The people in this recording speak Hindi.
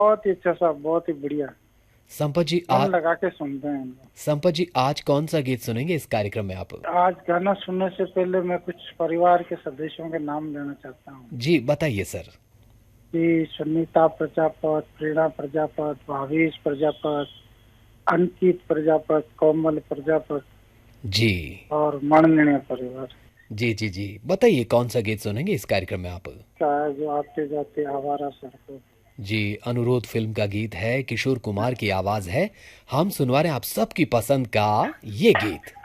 बहुत ही अच्छा साहब, बहुत ही बढ़िया। संपत जी मन लगा के सुनते हैं इनको। संपत जी आज कौन सा गीत सुनेंगे इस कार्यक्रम में आप? आज गाना सुनने से पहले मैं कुछ परिवार के सदस्यों के नाम लेना चाहता हूँ। जी बताइए सर। कि सुनीता प्रजापत, प्रेरणा प्रजापत, भावेश प्रजापत, अंकित प्रजापत, कोमल प्रजापत जी और मणिमय परिवार। जी जी जी बताइए कौन सा गीत सुनेंगे इस कार्यक्रम में आप? चाहे जो आते जाते आवारा सड़कों। जी अनुरोध फिल्म का गीत है, किशोर कुमार की आवाज है। हम सुनवा रहे हैं आप सबकी पसंद का ये गीत।